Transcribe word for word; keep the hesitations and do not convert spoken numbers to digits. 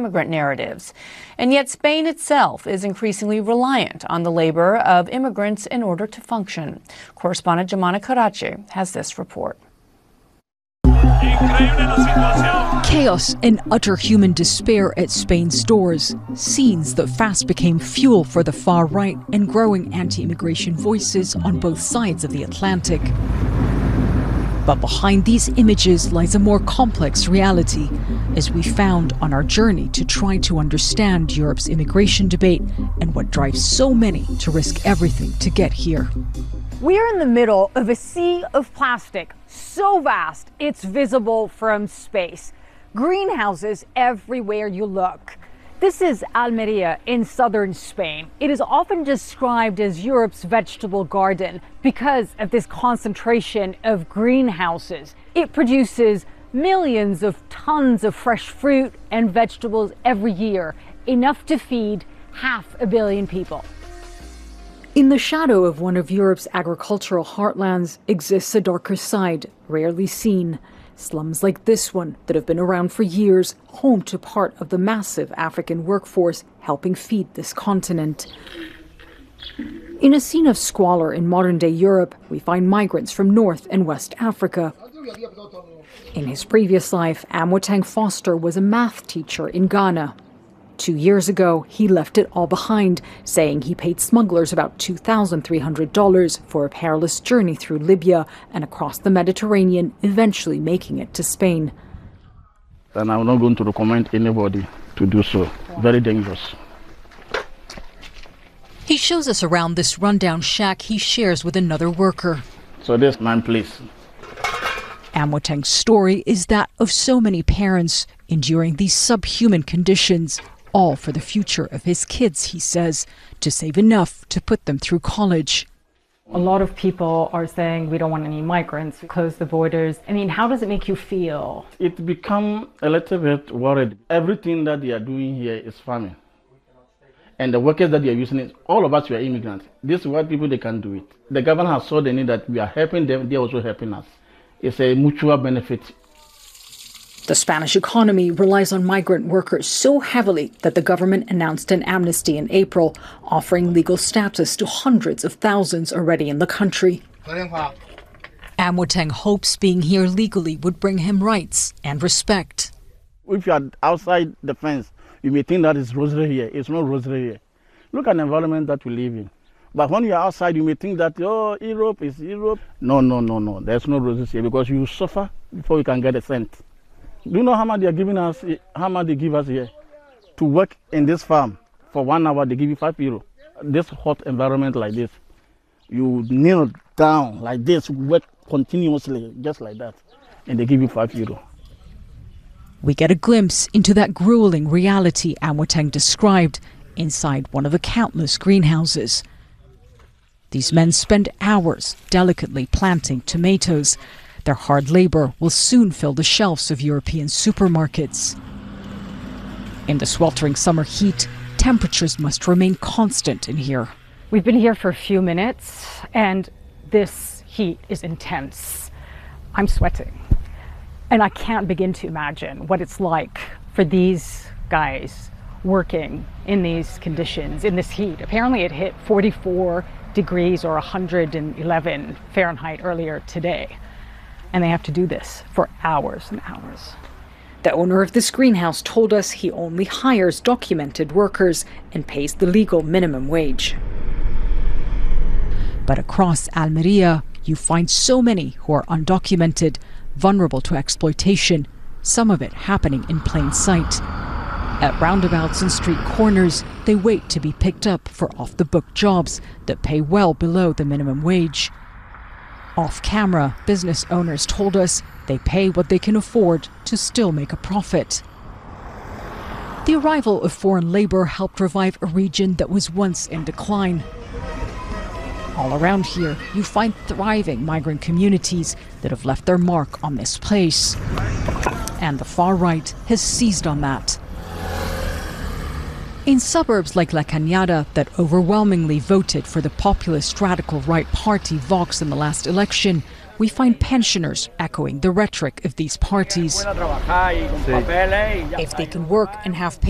anti-immigrant narratives. And yet Spain itself is increasingly reliant on the labor of immigrants in order to function. Correspondent Jemana Karachi has this report. Chaos and utter human despair at Spain's stores. Scenes that fast became fuel for the far right and growing anti-immigration voices on both sides of the Atlantic. But behind these images lies a more complex reality, as we found on our journey to try to understand Europe's immigration debate and what drives so many to risk everything to get here. We're in the middle of a sea of plastic, so vast it's visible from space. Greenhouses everywhere you look. This is Almeria in southern Spain. It is often described as Europe's vegetable garden because of this concentration of greenhouses. It produces millions of tons of fresh fruit and vegetables every year, enough to feed half a billion people. In the shadow of one of Europe's agricultural heartlands exists a darker side, rarely seen. Slums like this one, that have been around for years, home to part of the massive African workforce helping feed this continent. In a scene of squalor in modern-day Europe, we find migrants from North and West Africa. In his previous life, Amwateng Foster was a math teacher in Ghana. Two years ago, he left it all behind, saying he paid smugglers about two thousand three hundred dollars for a perilous journey through Libya and across the Mediterranean, eventually making it to Spain. And I'm not going to recommend anybody to do so. Very dangerous. He shows us around this rundown shack he shares with another worker. So there's my place. Amwateng's story is that of so many parents enduring these subhuman conditions, all for the future of his kids, he says, to save enough to put them through college. A lot of people are saying we don't want any migrants, close the borders. I mean, how does it make you feel? It become a little bit worried. Everything that they are doing here is farming. And the workers that they are using, it, all of us, we are immigrants. These white people, they can do it. The government has saw the need that we are helping them, they are also helping us. It's a mutual benefit. The Spanish economy relies on migrant workers so heavily that the government announced an amnesty in April, offering legal status to hundreds of thousands already in the country. Amwateng hopes being here legally would bring him rights and respect. If you are outside the fence, you may think that it's rosary here. It's not rosary here. Look at the environment that we live in. But when you are outside, you may think that, oh, Europe is Europe. No, no, no, no. There's no roses here because you suffer before you can get a cent. Do you know how much they are giving us, how much they give us here? To work in this farm for one hour, they give you five euro. This hot environment like this, you kneel down like this, work continuously, just like that, and they give you five euro. We get a glimpse into that grueling reality Amwateng described inside one of the countless greenhouses. These men spend hours delicately planting tomatoes. Their hard labor will soon fill the shelves of European supermarkets. In the sweltering summer heat, temperatures must remain constant in here. We've been here for a few minutes, and this heat is intense. I'm sweating, and I can't begin to imagine what it's like for these guys working in these conditions, in this heat. Apparently it hit forty-four degrees or one hundred eleven Fahrenheit earlier today. And they have to do this for hours and hours. The owner of this greenhouse told us he only hires documented workers and pays the legal minimum wage. But across Almeria, you find so many who are undocumented, vulnerable to exploitation, some of it happening in plain sight. At roundabouts and street corners, they wait to be picked up for off-the-book jobs that pay well below the minimum wage. Off-camera, business owners told us they pay what they can afford to still make a profit. The arrival of foreign labor helped revive a region that was once in decline. All around here, you find thriving migrant communities that have left their mark on this place. And the far right has seized on that. In suburbs like La Cañada that overwhelmingly voted for the populist radical right party Vox in the last election, we find pensioners echoing the rhetoric of these parties. If they can work and have